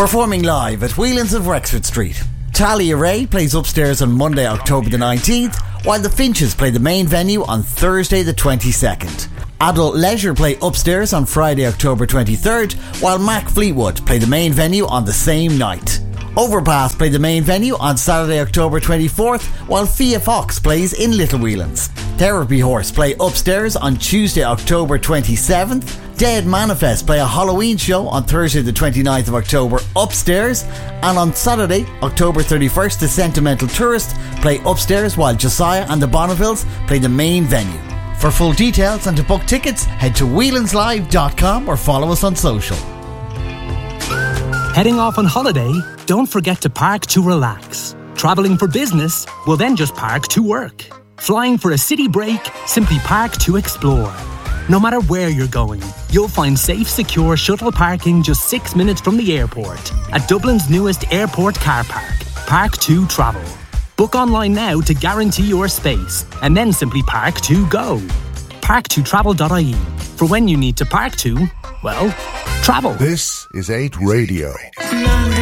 Performing live at Whelan's of Wexford Street. Tally Array plays upstairs on Monday, October the 19th, while the Finches play the main venue on Thursday the 22nd. Adult Leisure play upstairs on Friday, October 23rd, while Mac Fleetwood play the main venue on the same night. Overpass play the main venue on Saturday, October 24th, while Fia Fox plays in Little Whelans. Therapy Horse play upstairs on Tuesday, October 27th. Dead Manifest play a Halloween show on Thursday the 29th of October upstairs, and on Saturday, October 31st, the Sentimental Tourist play upstairs, while Josiah and the Bonnevilles play the main venue. For full details and to book tickets, head to whelanslive.com or follow us on social. Heading off on holiday? Don't forget to park to relax. Travelling for business? Well, then just park to work. Flying for a city break? Simply park to explore. No matter where you're going, you'll find safe, secure shuttle parking just 6 minutes from the airport at Dublin's newest airport car park, Park2 Travel. Book online now to guarantee your space, and then simply park to go. Park2travel.ie. For when you need to park to, well, travel. This is 8 Radio. London.